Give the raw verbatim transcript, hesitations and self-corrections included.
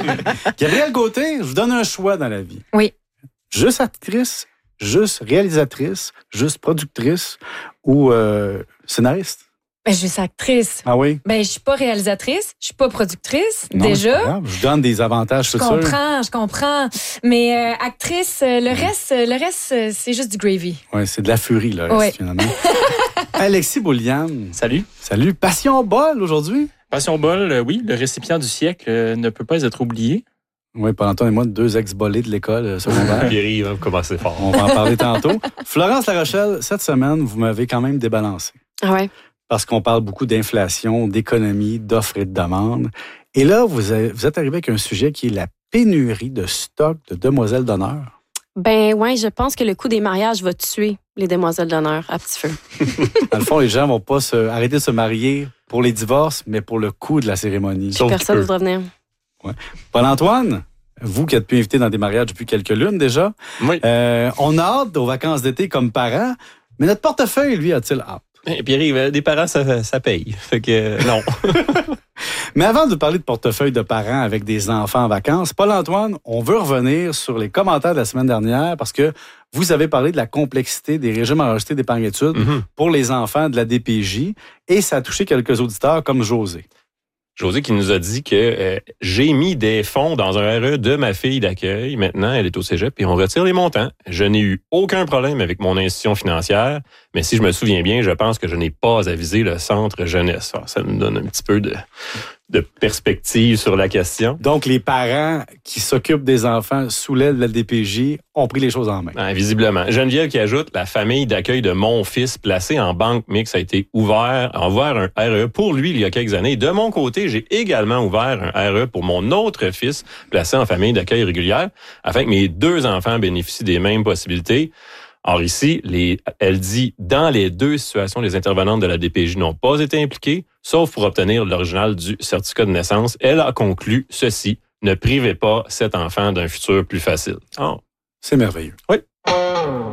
Gabrielle Gauthier, je vous donne un choix dans la vie. Oui. Juste actrice, juste réalisatrice, juste productrice ou euh, scénariste? Ben, je suis actrice. Ah oui? Ben, je suis pas réalisatrice, je suis pas productrice, Non, déjà. c'est pas grave. Je donne des avantages Je futurs. comprends, je comprends. Mais euh, actrice, euh, le reste, euh, le reste, euh, c'est juste du gravy. Oui, c'est de la furie, le reste, Ouais. finalement. Alexis Boulian. Salut. Salut. Passion bol aujourd'hui? Passion bol, euh, oui, le récipient du siècle euh, ne peut pas être oublié. Oui, Paul-Antoine et moi, deux ex-bolés de l'école euh, secondaire. Pierre-Yves va commencer fort. On va en parler tantôt. Florence Larochelle, cette semaine, vous m'avez quand même débalancé. Ah ouais. Parce qu'on parle beaucoup d'inflation, d'économie, d'offres et de demandes. Et là, vous, avez- vous êtes arrivé avec un sujet qui est la pénurie de stock de demoiselles d'honneur. Ben ouais, je pense que le coût des mariages va tuer les demoiselles d'honneur à petit feu. Dans le fond, les gens vont pas se, arrêter de se marier pour les divorces, mais pour le coût de la cérémonie. Sauf Personne ne qu'il peut. voudra venir. Paul-Antoine, vous qui êtes pu inviter dans des mariages depuis quelques lunes déjà, Oui. euh, on a hâte aux vacances d'été comme parents, mais notre portefeuille, lui, a-t-il hâte? Eh, Pierre-Yves, euh, des parents, ça, ça paye. Fait que euh, non. Mais avant de vous parler de portefeuille de parents avec des enfants en vacances, Paul-Antoine, on veut revenir sur les commentaires de la semaine dernière parce que vous avez parlé de la complexité des régimes enregistrés d'épargne-études Mhm. pour les enfants de la D P J et ça a touché quelques auditeurs comme José. José qui nous a dit que euh, j'ai mis des fonds dans un R E de ma fille d'accueil. Maintenant, elle est au cégep et on retire les montants. Je n'ai eu aucun problème avec mon institution financière, mais si je me souviens bien, je pense que je n'ai pas avisé le centre jeunesse. Alors, ça nous donne un petit peu de, de perspective sur la question. Donc, les parents qui s'occupent des enfants sous l'aile de la D P J ont pris les choses en main. Ah, visiblement. Geneviève qui ajoute, la famille d'accueil de mon fils placé en banque mixte a été ouvert, a ouvert un R E pour lui il y a quelques années. De mon côté, j'ai également ouvert un R E pour mon autre fils placé en famille d'accueil régulière afin que mes deux enfants bénéficient des mêmes possibilités. Or ici, les, elle dit, dans les deux situations, les intervenantes de la D P J n'ont pas été impliquées, sauf pour obtenir l'original du certificat de naissance. Elle a conclu ceci, ne privez pas cet enfant d'un futur plus facile. Oh. C'est merveilleux. Oui.